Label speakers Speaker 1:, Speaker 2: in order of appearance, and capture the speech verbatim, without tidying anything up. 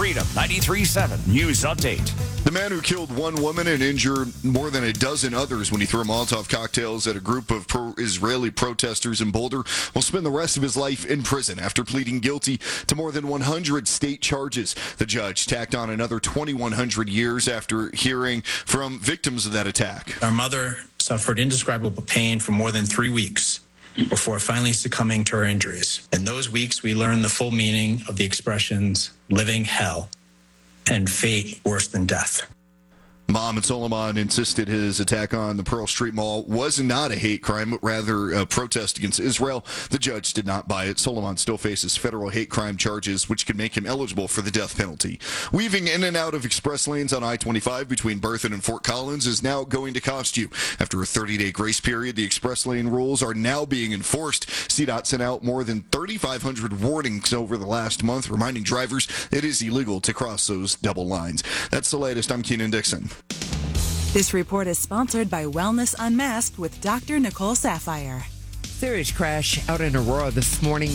Speaker 1: Freedom ninety-three point seven News Update.
Speaker 2: The man who killed one woman and injured more than a dozen others when he threw Molotov cocktails at a group of pro-Israeli protesters in Boulder will spend the rest of his life in prison after pleading guilty to more than one hundred state charges. The judge tacked on another twenty-one hundred years after hearing from victims of that attack.
Speaker 3: Our mother suffered indescribable pain for more than three weeks before finally succumbing to her injuries. In those weeks, we learned the full meaning of the expressions living hell and fate worse than death.
Speaker 2: Mohammed Solomon insisted his attack on the Pearl Street Mall was not a hate crime, but rather a protest against Israel. The judge did not buy it. Solomon still faces federal hate crime charges, which could make him eligible for the death penalty. Weaving in and out of express lanes on I twenty-five between Berthoud and Fort Collins is now going to cost you. After a thirty-day grace period, the express lane rules are now being enforced. C DOT sent out more than thirty-five hundred warnings over the last month, reminding drivers it is illegal to cross those double lines. That's the latest. I'm Keenan Dixon.
Speaker 4: This report is sponsored by Wellness Unmasked with Doctor Nicole Saphier.
Speaker 5: Serious crash out in Aurora this morning.